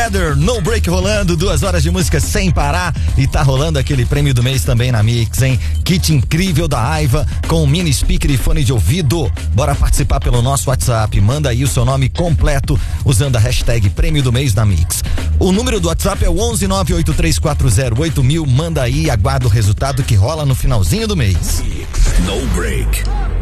Together, No Break rolando, 2 horas de música sem parar e tá rolando aquele prêmio do mês também na Mix, hein? Kit incrível da Aiva com mini speaker e fone de ouvido. Bora participar pelo nosso WhatsApp, manda aí o seu nome completo usando a hashtag prêmio do mês na Mix. O número do WhatsApp é o 11983408000, manda aí e aguarda o resultado que rola no finalzinho do mês. No Break.